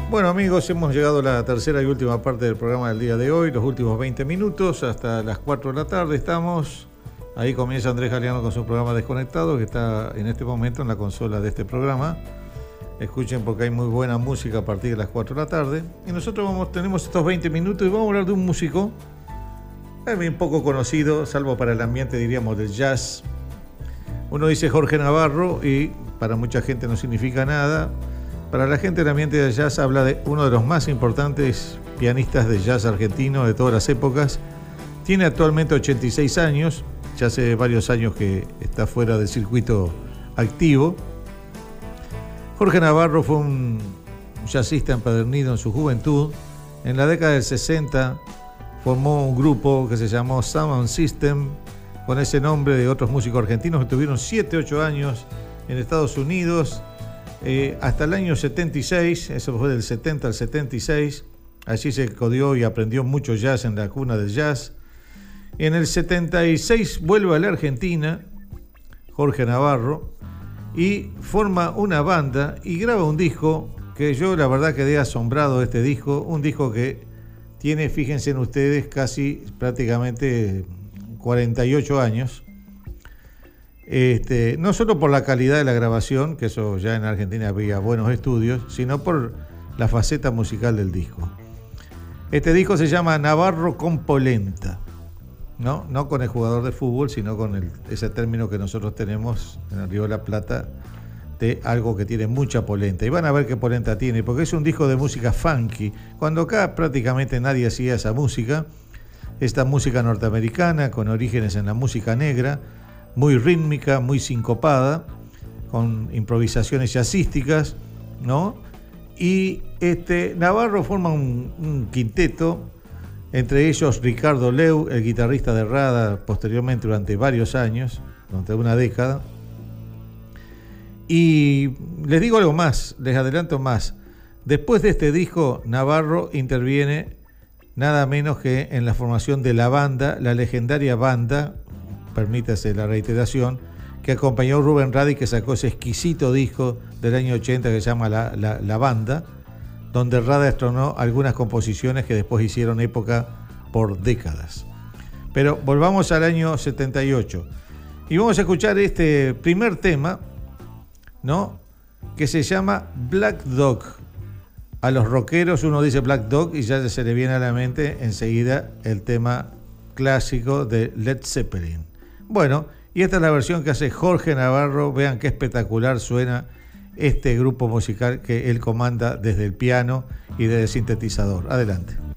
Bueno amigos, hemos llegado a la tercera y última parte del programa del día de hoy, los últimos 20 minutos, hasta las 4 de la tarde estamos. Ahí comienza Andrés Galeano con su programa Desconectado, que está en este momento en la consola de este programa. Escuchen porque hay muy buena música a partir de las 4 de la tarde. Y nosotros tenemos estos 20 minutos y vamos a hablar de un músico bien poco conocido, salvo para el ambiente, diríamos, del jazz. Uno dice Jorge Navarro y para mucha gente no significa nada. Para la gente del ambiente del jazz habla de uno de los más importantes pianistas de jazz argentino de todas las épocas. Tiene actualmente 86 años, ya hace varios años que está fuera del circuito activo. Jorge Navarro fue un jazzista empedernido en su juventud. En la década del 60 formó un grupo que se llamó Sound System, con ese nombre de otros músicos argentinos que tuvieron 7-8 años en Estados Unidos. Hasta el año 76, eso fue del 70 al 76, allí se codió y aprendió mucho jazz en la cuna del jazz. En el 76 vuelve a la Argentina, Jorge Navarro, y forma una banda y graba un disco que yo la verdad quedé asombrado de este disco, un disco que tiene, fíjense en ustedes, casi prácticamente 48 años. No solo por la calidad de la grabación, que eso ya en Argentina había buenos estudios, sino por la faceta musical del disco. Este disco se llama Navarro con polenta, no con el jugador de fútbol, sino con ese término que nosotros tenemos en el Río de la Plata de algo que tiene mucha polenta. Y van a ver qué polenta tiene, porque es un disco de música funky, cuando acá prácticamente nadie hacía esa música, esta música norteamericana con orígenes en la música negra, muy rítmica, muy sincopada, con improvisaciones jazzísticas, ¿no? Y Navarro forma un quinteto, entre ellos Ricardo Leu, el guitarrista de Rada, posteriormente durante varios años, durante una década. Y les digo algo más, les adelanto más. Después de este disco, Navarro interviene nada menos que en la formación de la banda, la legendaria banda, permítase la reiteración, que acompañó a Rubén Rada y que sacó ese exquisito disco del año 80 que se llama La Banda, donde Rada estrenó algunas composiciones que después hicieron época por décadas. Pero volvamos al año 78 y vamos a escuchar este primer tema, ¿no?, que se llama Black Dog. A los rockeros uno dice Black Dog y ya se le viene a la mente enseguida el tema clásico de Led Zeppelin. Bueno, y esta es la versión que hace Jorge Navarro. Vean qué espectacular suena este grupo musical que él comanda desde el piano y desde el sintetizador. Adelante.